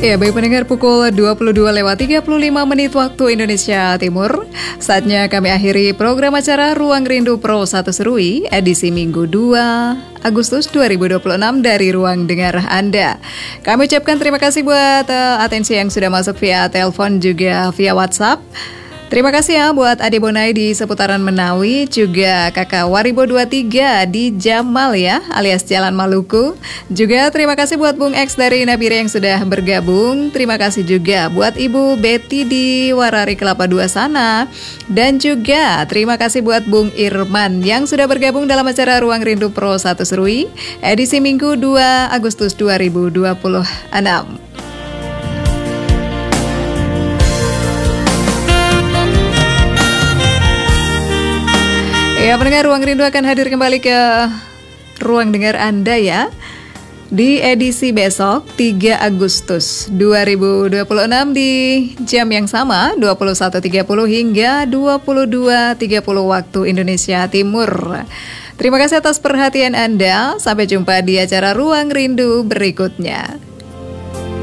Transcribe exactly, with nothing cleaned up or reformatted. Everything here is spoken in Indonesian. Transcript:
Ya, baik pendengar, pukul dua puluh dua lewat tiga puluh lima menit waktu Indonesia Timur. Saatnya kami akhiri program acara Ruang Rindu Pro satu Serui edisi Minggu dua Agustus dua ribu dua puluh enam dari Ruang Dengar Anda. Kami ucapkan terima kasih buat uh, atensi yang sudah masuk via telepon juga via WhatsApp. Terima kasih ya buat Ade Bonai di seputaran Menawi, juga Kakak Waribo dua puluh tiga di Jamal ya, alias Jalan Maluku. Juga terima kasih buat Bung X dari Nabire yang sudah bergabung. Terima kasih juga buat Ibu Betty di Warari Kelapa dua sana. Dan juga terima kasih buat Bung Irman yang sudah bergabung dalam acara Ruang Rindu Pro satu Serui edisi Minggu dua Agustus dua ribu dua puluh enam. Ya, pendengar, Ruang Rindu akan hadir kembali ke Ruang Dengar Anda ya di edisi besok tiga Agustus dua ribu dua puluh enam di jam yang sama dua puluh satu tiga puluh hingga dua puluh dua tiga puluh waktu Indonesia Timur. Terima kasih atas perhatian Anda. Sampai jumpa di acara Ruang Rindu berikutnya.